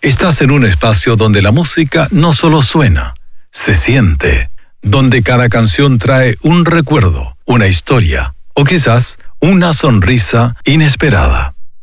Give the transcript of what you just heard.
Estás en un espacio donde la música no solo suena, se siente, donde cada canción trae un recuerdo, una historia o quizás una sonrisa inesperada.